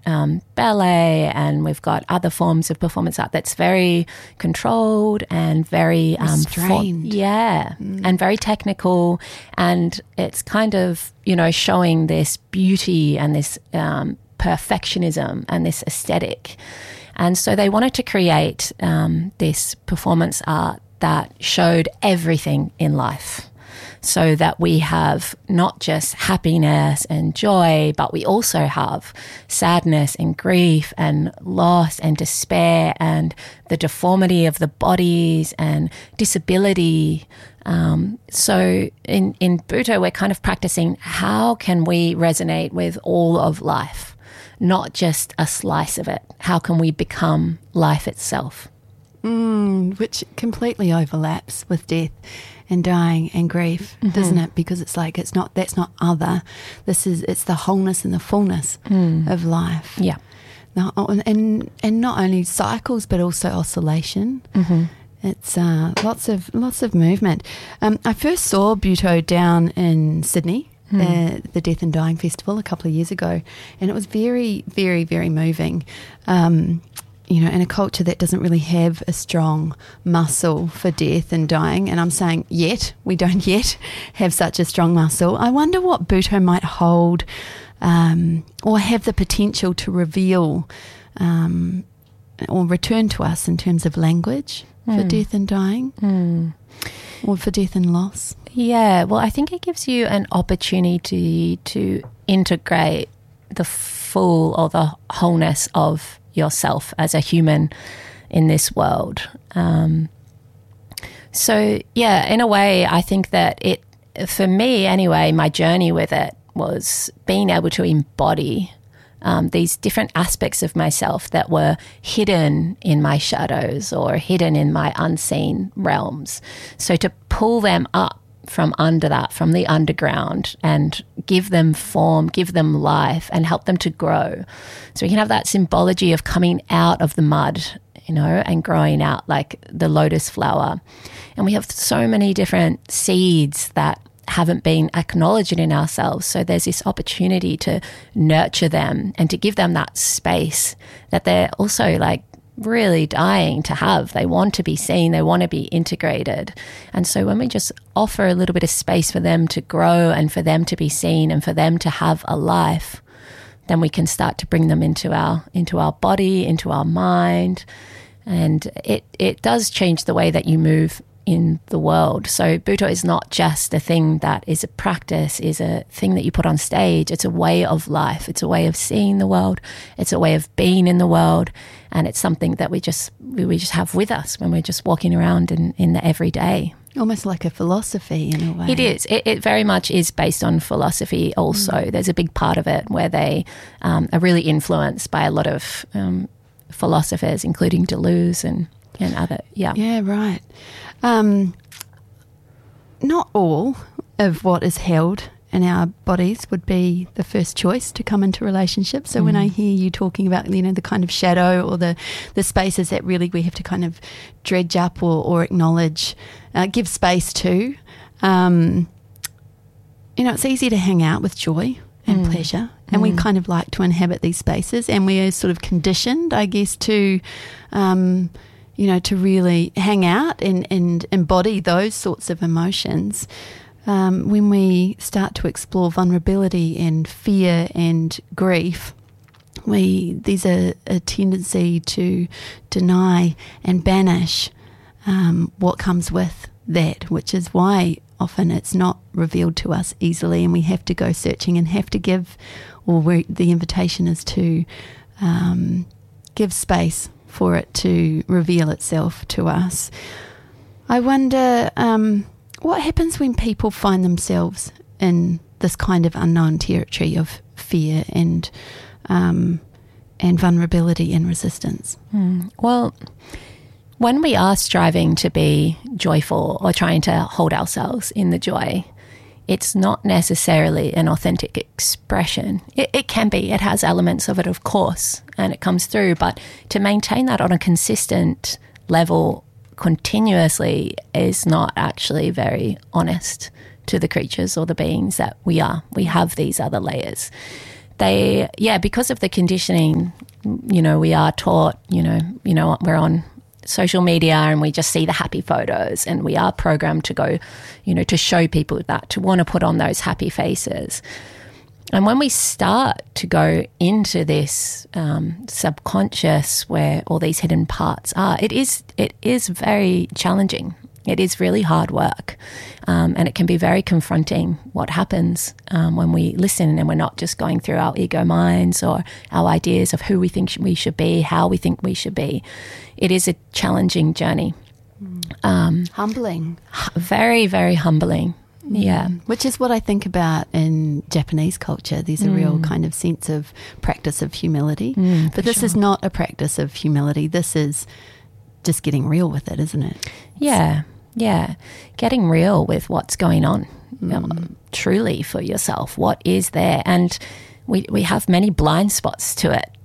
ballet, and we've got other forms of performance art that's very controlled and very restrained. And very technical, and it's kind of, showing this beauty and this perfectionism and this aesthetic. And so they wanted to create this performance art that showed everything in life, so that we have not just happiness and joy, but we also have sadness and grief and loss and despair and the deformity of the bodies and disability. So in Bhutto, we're kind of practicing how can we resonate with all of life, not just a slice of it. How can we become life itself? Which completely overlaps with death and dying and grief, doesn't it? Because it's like that's not other. It's the wholeness and the fullness of life. Yeah. Now, and not only cycles but also oscillation. It's lots of movement. I first saw Bhutto down in Sydney, the Death and Dying Festival, a couple of years ago, and it was very, very, very moving. In a culture that doesn't really have a strong muscle for death and dying, and I'm saying we don't yet have such a strong muscle. I wonder what Bhutto might hold or have the potential to reveal or return to us in terms of language for death and dying or for death and loss. Yeah, well, I think it gives you an opportunity to integrate the full or the wholeness of yourself as a human in this world. So, yeah, in a way, I think that for me anyway, my journey with it was being able to embody these different aspects of myself that were hidden in my shadows or hidden in my unseen realms. So to pull them up from under that, from the underground, and give them form, give them life, and help them to grow. So we can have that symbology of coming out of the mud, and growing out like the lotus flower. And we have so many different seeds that haven't been acknowledged in ourselves. So there's this opportunity to nurture them and to give them that space that they're also like really dying to have. They want to be seen, they want to be integrated. And so when we just offer a little bit of space for them to grow and for them to be seen and for them to have a life, then we can start to bring them into our body, into our mind. And it does change the way that you move in the world. So Bhutto is not just a thing that is a practice, is a thing that you put on stage. It's a way of life. It's a way of seeing the world. It's a way of being in the world. And it's something that we just have with us when we're just walking around in the everyday. Almost like a philosophy in a way. It is. It very much is based on philosophy also. There's a big part of it where they are really influenced by a lot of philosophers, including Deleuze and other, yeah. Yeah, right. Not all of what is held in our bodies would be the first choice to come into relationships. So when I hear you talking about, the kind of shadow or the spaces that really we have to kind of dredge up or acknowledge, give space to, it's easy to hang out with joy and pleasure. And we kind of like to inhabit these spaces, and we are sort of conditioned, I guess, to to really hang out and embody those sorts of emotions. When we start to explore vulnerability and fear and grief, there's a tendency to deny and banish what comes with that, which is why often it's not revealed to us easily, and we have to go searching and have to give, the invitation is to give space for it to reveal itself to us. I wonder what happens when people find themselves in this kind of unknown territory of fear and vulnerability and resistance. Well, when we are striving to be joyful or trying to hold ourselves in the joy, it's not necessarily an authentic expression. It can be. It has elements of it, of course, and it comes through. But to maintain that on a consistent level continuously is not actually very honest to the creatures or the beings that we are. We have these other layers. because of the conditioning, we are taught, we're on social media and we just see the happy photos, and we are programmed to go, to show people that, to want to put on those happy faces. And when we start to go into this subconscious where all these hidden parts are, it is very challenging. It is really hard work, and it can be very confronting what happens when we listen and we're not just going through our ego minds or our ideas of who we think we should be, how we think we should be. It is a challenging journey. Humbling. Very, very humbling. Yeah. Which is what I think about in Japanese culture. There's a real kind of sense of practice of humility. But this is not a practice of humility. This is just getting real with it, isn't it? Yeah. Yeah. Getting real with what's going on truly for yourself. What is there? And we have many blind spots to it.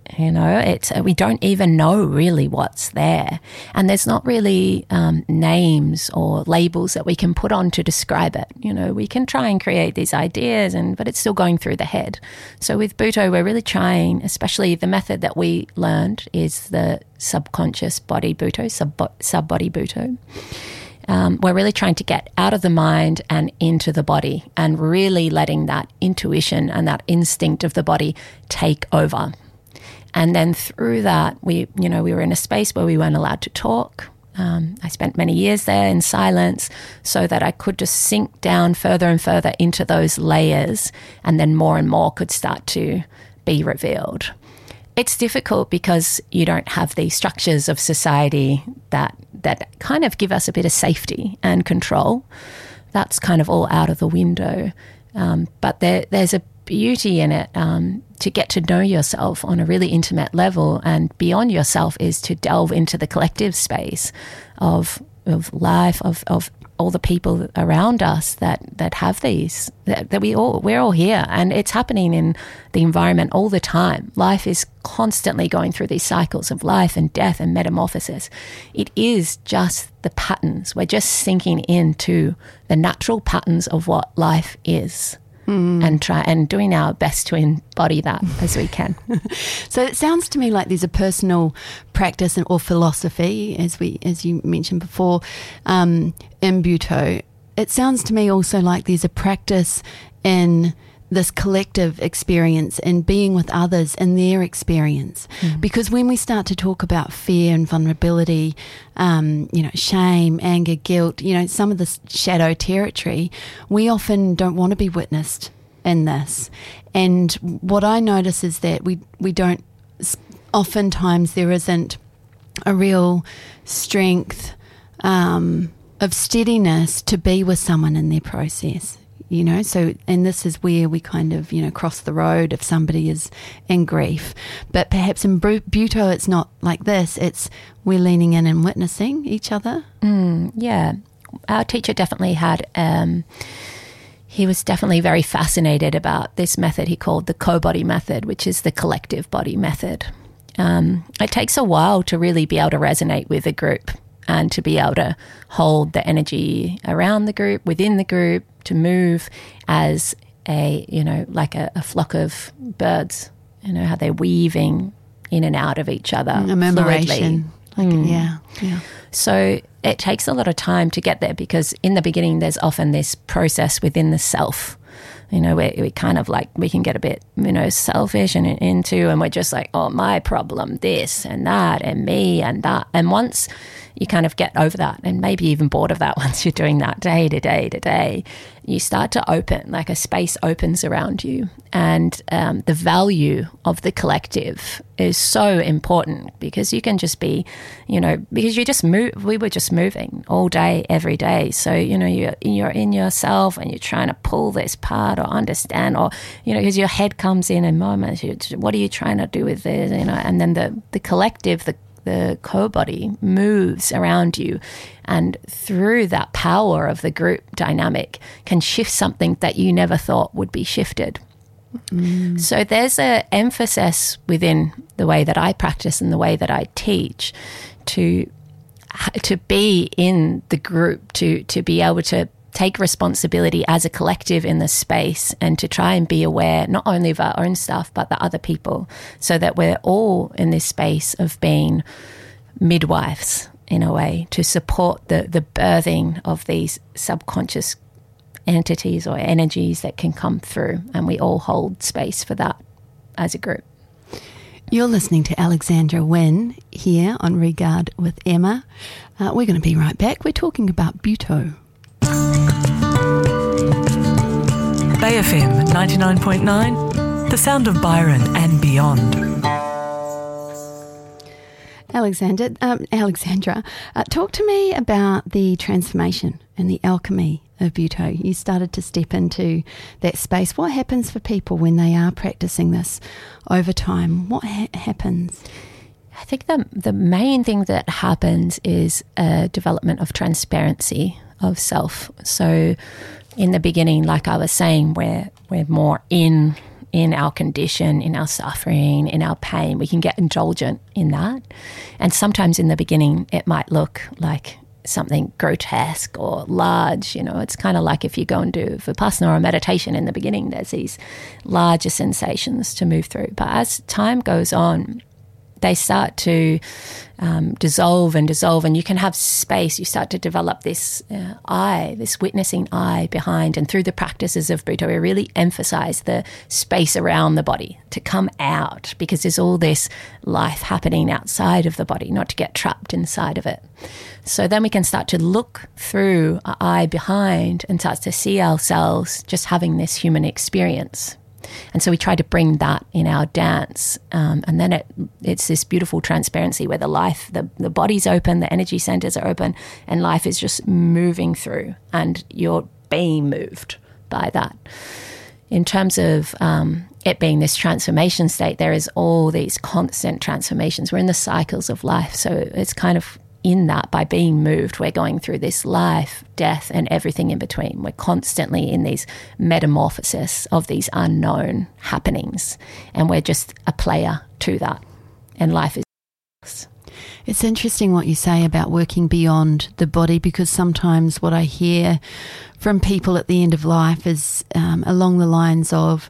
We don't even know really what's there. And there's not really names or labels that we can put on to describe it. We can try and create these ideas, but it's still going through the head. So with Butto, we're really trying, especially the method that we learned is the subconscious body Butto, sub-body Butto. We're really trying to get out of the mind and into the body, and really letting that intuition and that instinct of the body take over. And then through that, we were in a space where we weren't allowed to talk. I spent many years there in silence so that I could just sink down further and further into those layers, and then more and more could start to be revealed. It's difficult because you don't have these structures of society that kind of give us a bit of safety and control. That's kind of all out of the window. But there's a beauty in it to get to know yourself on a really intimate level, and beyond yourself is to delve into the collective space of life, of all the people around us that have these, that we're all here, and it's happening in the environment all the time. Life is constantly going through these cycles of life and death and metamorphosis. It is just the patterns. We're just sinking into the natural patterns of what life is. And doing our best to embody that as we can. So it sounds to me like there's a personal practice or philosophy, as you mentioned before, in Butto. It sounds to me also like there's a practice in this collective experience and being with others in their experience. Because when we start to talk about fear and vulnerability, shame, anger, guilt, some of this shadow territory, we often don't want to be witnessed in this. And what I notice is that we don't, oftentimes there isn't a real strength of steadiness to be with someone in their process. And this is where we kind of, cross the road if somebody is in grief. But perhaps in Butto, it's not like this. It's we're leaning in and witnessing each other. Yeah. Our teacher definitely had, he was definitely very fascinated about this method he called the co-body method, which is the collective body method. It takes a while to really be able to resonate with a group and to be able to hold the energy around the group, within the group, to move as like a flock of birds, how they're weaving in and out of each other fluidly. Yeah. So it takes a lot of time to get there, because in the beginning there's often this process within the self, where we kind of like, we can get a bit, selfish and we're just like, oh, my problem, this and that and me and that. And once you kind of get over that, and maybe even bored of that once you're doing that day to day to day, you start to open, like a space opens around you. And the value of the collective is so important, because you can just be, because you just move, we were just moving all day, every day. So, you're in yourself and you're trying to pull this part or understand, or, because your head comes in moments, what are you trying to do with this, and then the collective, the co-body moves around you, and through that power of the group dynamic can shift something that you never thought would be shifted. So there's an emphasis within the way that I practice and the way that I teach to be in the group, to be able to take responsibility as a collective in this space and to try and be aware not only of our own stuff but the other people, so that we're all in this space of being midwives in a way to support the birthing of these subconscious entities or energies that can come through, and we all hold space for that as a group. You're listening to Alexandra Nguyen here on Regard with Emma. We're going to be right back. We're talking about Butoh. Bay FM 99.9, the sound of Byron and beyond. Alexandra, talk to me about the transformation and the alchemy of Butoh. You started to step into that space. What happens for people when they are practicing this over time? What happens? I think the main thing that happens is a development of transparency of self. So in the beginning, like I was saying, we're more in our condition, in our suffering, in our pain. We can get indulgent in that. And sometimes in the beginning, it might look like something grotesque or large. It's kind of like if you go and do Vipassana or meditation in the beginning, there's these larger sensations to move through. But as time goes on, they start to dissolve, and you can have space. You start to develop this this witnessing eye behind. And through the practices of Butoh, we really emphasize the space around the body to come out, because there's all this life happening outside of the body, not to get trapped inside of it. So then we can start to look through our eye behind and start to see ourselves just having this human experience. And so we try to bring that in our dance. And then it's this beautiful transparency where the body's open, the energy centers are open, and life is just moving through, and you're being moved by that. In terms of it being this transformation state, there is all these constant transformations. We're in the cycles of life. So it's kind of in that, by being moved, we're going through this life, death, and everything in between. We're constantly in these metamorphoses of these unknown happenings, and we're just a player to that. And life is... It's interesting what you say about working beyond the body, because sometimes what I hear from people at the end of life is along the lines of,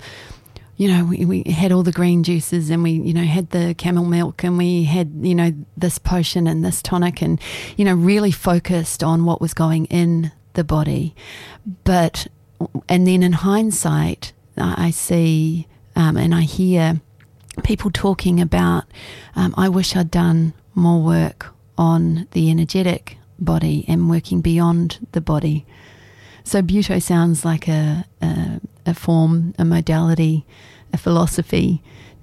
we had all the green juices, and we, had the camel milk, and we had, this potion and this tonic, and, really focused on what was going in the body. And then in hindsight, I see and I hear people talking about, I wish I'd done more work on the energetic body and working beyond the body. So Butoh sounds like a form, a modality, a philosophy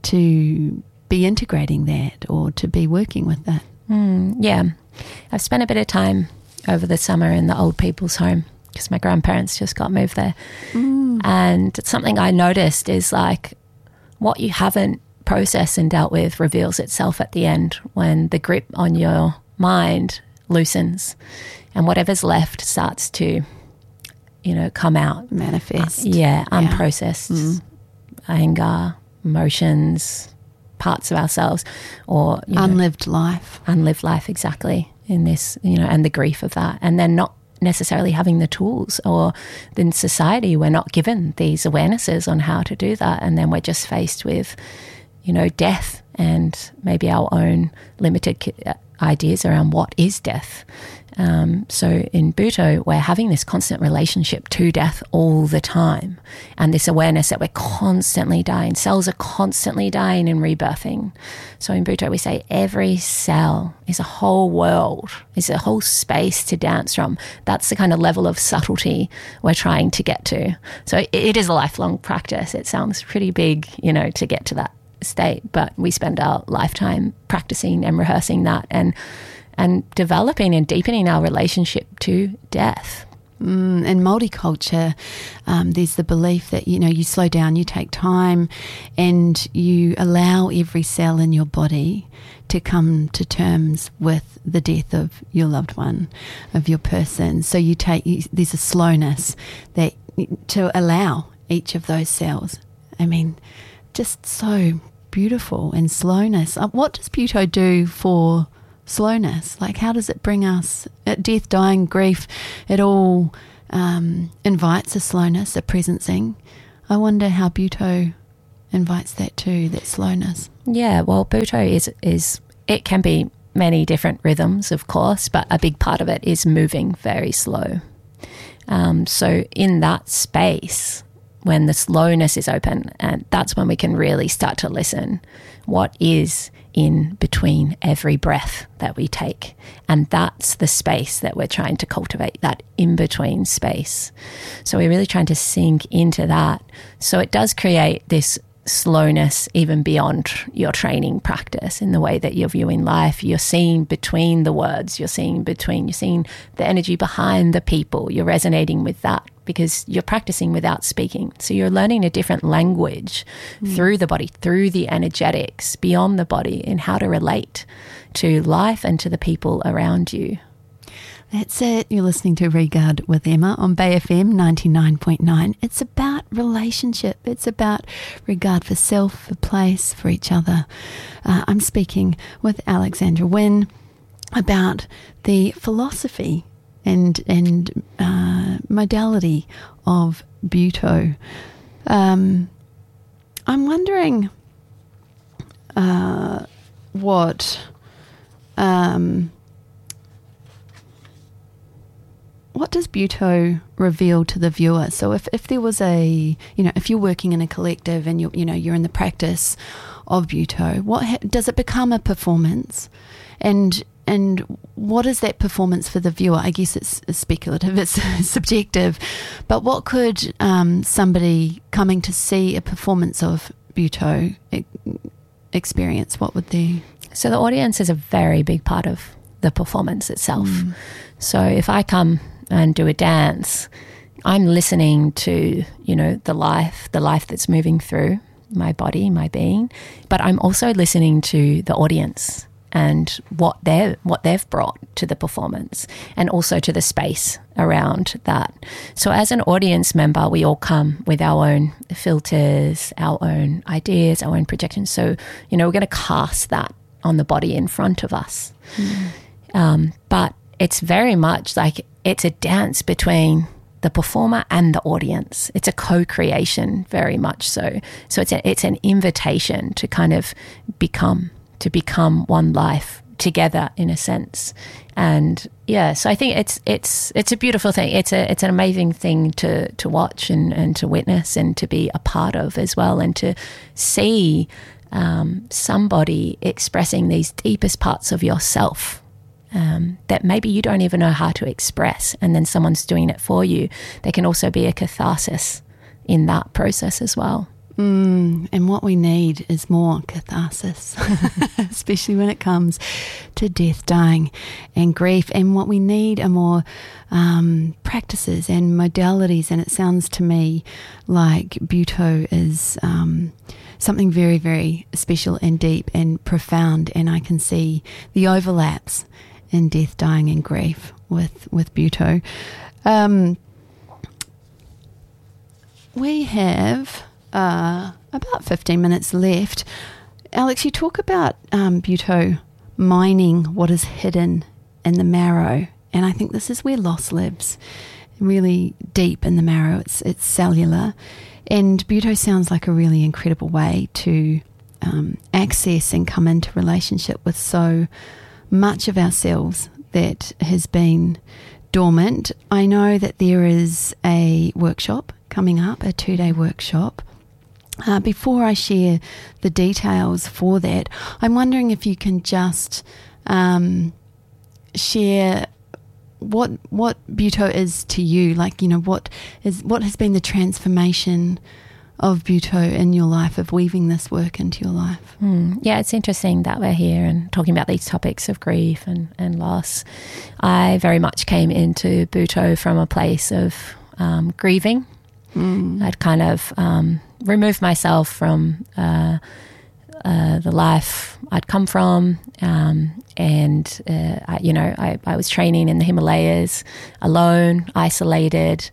to be integrating that, or to be working with that. Yeah. I've spent a bit of time over the summer in the old people's home, because my grandparents just got moved there. And something I noticed is like what you haven't processed and dealt with reveals itself at the end, when the grip on your mind loosens and whatever's left starts to, come out. Manifest. Unprocessed anger, emotions, parts of ourselves, or unlived life. Unlived life, exactly, in this, and the grief of that. And then not necessarily having the tools, or in society we're not given these awarenesses on how to do that, and then we're just faced with death and maybe our own limited ideas around what is death. So in Butoh, we're having this constant relationship to death all the time, and this awareness that we're constantly dying. Cells are constantly dying and rebirthing. So in Butoh, we say every cell is a whole world, is a whole space to dance from. That's the kind of level of subtlety we're trying to get to. So it is a lifelong practice. It sounds pretty big, to get to that state, but we spend our lifetime practicing and rehearsing that, and developing and deepening our relationship to death. In Māori culture, there's the belief that, you slow down, you take time, and you allow every cell in your body to come to terms with the death of your loved one, of your person. So there's a slowness that to allow each of those cells. I mean, just so beautiful, and slowness. What does Butoh do for slowness? Like, how does it bring us death, dying, grief? It all invites a slowness, a presencing. I wonder how Butoh invites that too, that slowness. Yeah, well, Butoh is it can be many different rhythms, of course, but a big part of it is moving very slow. So in that space, when the slowness is open, and that's when we can really start to listen. What is in between every breath that we take? And that's the space that we're trying to cultivate, that in-between space. So we're really trying to sink into that. So it does create this slowness even beyond your training practice in the way that you're viewing life. You're seeing between the words, you're seeing the energy behind the people. You're resonating with that because you're practicing without speaking. So you're learning a different language through the body, through the energetics, beyond the body, in how to relate to life and to the people around you. That's it. You're listening to Regard with Emma on Bay FM 99.9. It's about relationship. It's about regard for self, for place, for each other. I'm speaking with Alexandra Wynne about the philosophy and modality of Butoh. I'm wondering what does Butoh reveal to the viewer? So if there was if you're working in a collective and you're in the practice of Butoh, does it become a performance? And what is that performance for the viewer? I guess it's speculative, it's subjective, but what could somebody coming to see a performance of Butoh experience? What would they? So the audience is a very big part of the performance itself. So if I come and do a dance, I'm listening to, the life that's moving through my body, my being, but I'm also listening to the audience and what they've brought to the performance and also to the space around that. So as an audience member, we all come with our own filters, our own ideas, our own projections. So, we're going to cast that on the body in front of us. But it's very much like it's a dance between the performer and the audience. It's a co-creation, very much so. So it's an invitation to kind of become one life together in a sense. And yeah, so I think it's a beautiful thing. It's an amazing thing to watch and to witness and to be a part of as well, and to see somebody expressing these deepest parts of yourself that maybe you don't even know how to express, and then someone's doing it for you. There can also be a catharsis in that process as well. And what we need is more catharsis, especially when it comes to death, dying and grief. And what we need are more practices and modalities. And it sounds to me like Butoh is something very, very special and deep and profound. And I can see the overlaps in death, dying and grief with Butoh. We have about 15 minutes left. Alex, you talk about Butoh mining what is hidden in the marrow, and I think this is where loss lives, really deep in the marrow. It's cellular, and Butoh sounds like a really incredible way to access and come into relationship with so much of ourselves that has been dormant. I know that there is a workshop coming up, a 2-day workshop. Before I share the details for that, I'm wondering if you can just share what Butoh is to you. Like, what has been the transformation of Butoh in your life, of weaving this work into your life? Yeah, it's interesting that we're here and talking about these topics of grief and loss. I very much came into Butoh from a place of grieving. I'd kind of removed myself from the life I'd come from, and I was training in the Himalayas alone, isolated.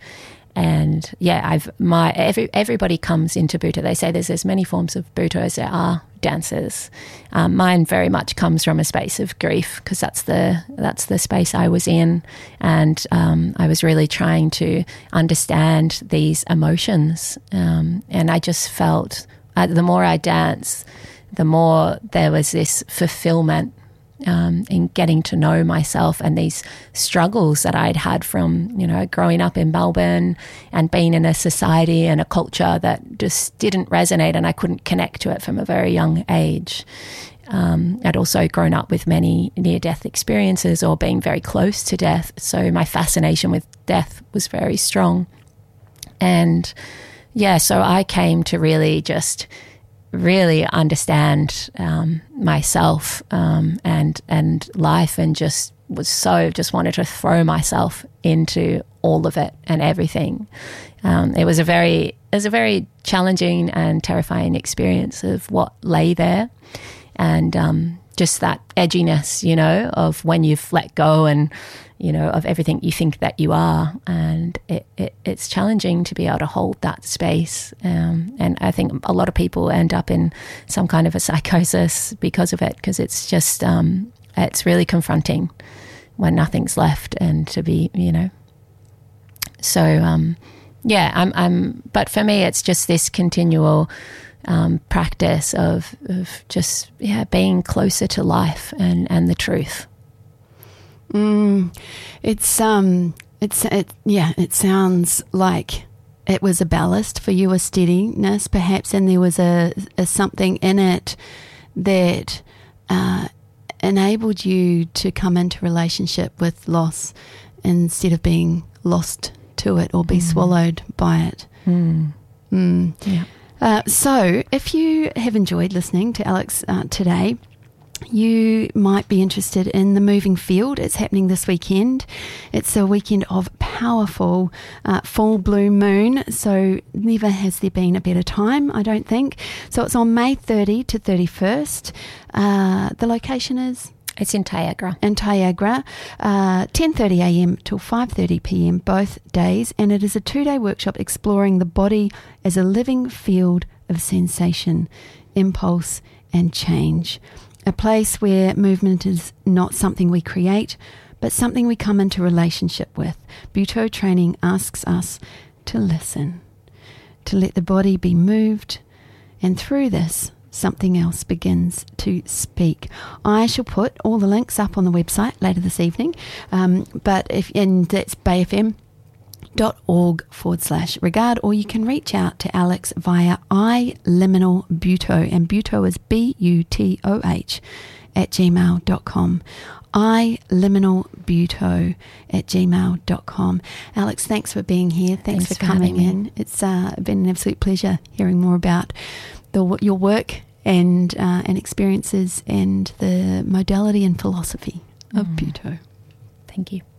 And yeah, everybody comes into Butoh. They say there's as many forms of Butoh as there are dancers. Mine very much comes from a space of grief, because that's the space I was in, and I was really trying to understand these emotions, and I just felt the more I danced, the more there was this fulfillment in getting to know myself, and these struggles that I'd had from, growing up in Melbourne and being in a society and a culture that just didn't resonate, and I couldn't connect to it from a very young age. I'd also grown up with many near-death experiences or being very close to death, so my fascination with death was very strong. And so I came to really understand myself and life, and just wanted to throw myself into all of it and everything. It was a very challenging and terrifying experience of what lay there, and just that edginess, of when you've let go and of everything you think that you are, and it's challenging to be able to hold that space, and I think a lot of people end up in some kind of a psychosis because of it, because it's just it's really confronting when nothing's left, and to be so but for me it's just this continual practice of just being closer to life and the truth. It sounds like it was a ballast for you, a steadiness perhaps, and there was a something in it that enabled you to come into relationship with loss instead of being lost to it or be swallowed by it. So if you have enjoyed listening to Alex today, you might be interested in the Moving Field. It's happening this weekend. It's a weekend of powerful full blue moon, so never has there been a better time, I don't think. So it's on May 30 to 31st. The location is? It's in Taiagra. 10:30 a.m. till 5:30 p.m. both days, and it is a 2-day workshop exploring the body as a living field of sensation, impulse and change. A place where movement is not something we create, but something we come into relationship with. Butoh training asks us to listen, to let the body be moved, and through this, something else begins to speak. I shall put all the links up on the website later this evening, but that's bayfm.org/regard, or you can reach out to Alex via iLiminal Butoh, and Butoh is BUTOH @gmail.com. iLiminalButoh@gmail.com. Alex, thanks for being here. Thanks for coming in. It's been an absolute pleasure hearing more about your work and experiences and the modality and philosophy of Butoh. Thank you.